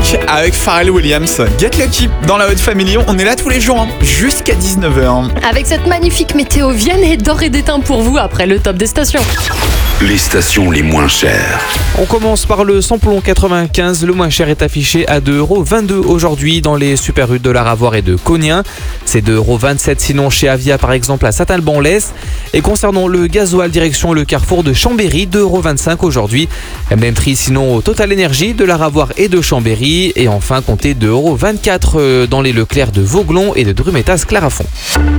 avec Pharrell Williams. Get Lucky dans la Haute Family, on est là tous les jours, jusqu'à 19h. Avec cette magnifique météo, Vienne est d'or et d'éteint pour vous après le top des stations. Les stations les moins chères. On commence par le samplon 95. Le moins cher est affiché à 2,22 € aujourd'hui dans les super rues de la Ravoire et de Cognien. C'est 2,27 € sinon chez Avia par exemple à Saint-Alban-en-Laisse. Et concernant le gasoil direction le carrefour de Chambéry, 2,25 € aujourd'hui. Même prix sinon au Total Énergie de la Ravoire et de Chambéry. Et enfin comptez 2,24 € dans les Leclerc de Vauglon et de Drumetas Clarafond.